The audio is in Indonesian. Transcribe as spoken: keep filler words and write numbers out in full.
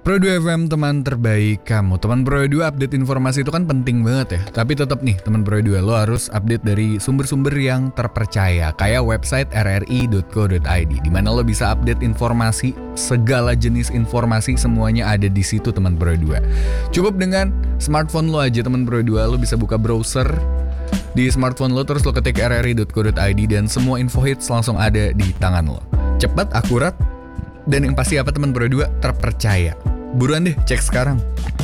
Pro dua F M, teman terbaik kamu. Teman Pro dua, update informasi itu kan penting banget ya. Tapi tetap nih teman Pro dua, lo harus update dari sumber-sumber yang terpercaya, kayak website r r i dot co dot i d, dimana lo bisa update informasi, segala jenis informasi semuanya ada di situ teman Pro dua. Cukup dengan smartphone lo aja teman Pro dua, lo bisa buka browser di smartphone lo, terus lo ketik r r i dot co dot i d dan semua info hits langsung ada di tangan lo. Cepat, akurat, dan yang pasti apa teman Pro dua, terpercaya. Buruan deh, cek sekarang.